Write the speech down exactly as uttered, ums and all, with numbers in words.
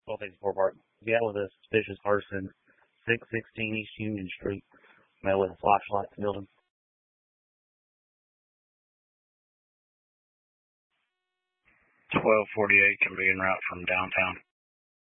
twelve eighty-four Park. Get out with a suspicious person, six sixteen East Union Street. Met with a flashlight to building. twelve forty-eight can be en route from downtown.